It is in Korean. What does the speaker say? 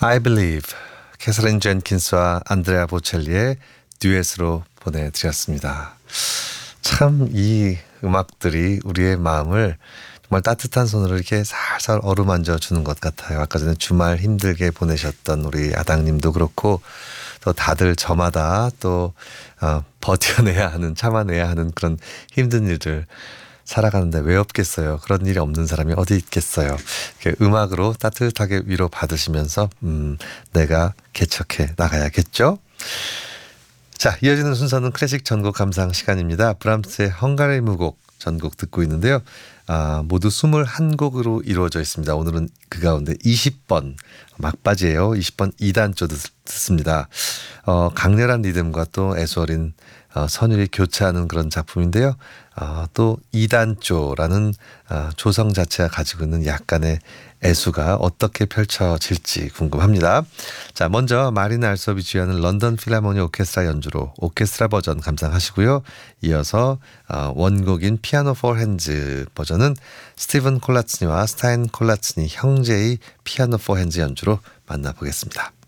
I Believe 캐서린 젠킨스와 안드레아 보첼리의 듀엣으로 보내드렸습니다. 참 이 음악들이 우리의 마음을 정말 따뜻한 손으로 이렇게 살살 어루만져 주는 것 같아요. 아까 전에 주말 힘들게 보내셨던 우리 아당님도 그렇고 또 다들 저마다 또 버텨내야 하는 참아내야 하는 그런 힘든 일들 살아가는데 왜 없겠어요. 그런 일이 없는 사람이 어디 있겠어요. 이렇게 음악으로 따뜻하게 위로 받으시면서 내가 개척해 나가야겠죠. 자, 이어지는 순서는 클래식 전곡 감상 시간입니다. 브람스의 헝가리 무곡 전곡 듣고 있는데요. 모두 21곡으로 이루어져 있습니다. 오늘은 그 가운데 20번 막바지예요. 20번 2단조 듣습니다. 강렬한 리듬과 또 애수어린 선율이 교차하는 그런 작품인데요. 또 2단조라는 조성 자체가 가지고 있는 약간의 애수가 어떻게 펼쳐질지 궁금합니다. 자, 먼저 마린 알섭이 주연하는 런던 필하모니 오케스트라 연주로 오케스트라 버전 감상하시고요. 이어서 원곡인 피아노 포 핸즈 버전은 스티븐 콜라츠니와 스타인 콜라츠니 형제의 피아노 포 핸즈 연주로 만나보겠습니다.